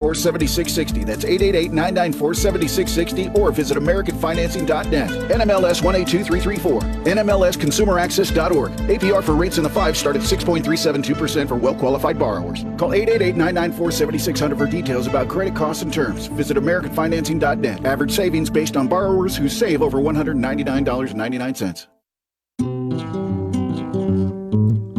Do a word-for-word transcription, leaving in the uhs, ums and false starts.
four, seven six six zero. That's eight eight eight, nine nine four, seven six six zero or visit American Financing dot net. N M L S one eight two three three four. N M L S Consumer Access dot org. A P R for rates in the five start at six point three seven two percent for well-qualified borrowers. Call eight eight eight, nine nine four, seven six zero zero for details about credit costs and terms. Visit American Financing dot net. Average savings based on borrowers who save over one hundred ninety-nine dollars and ninety-nine cents.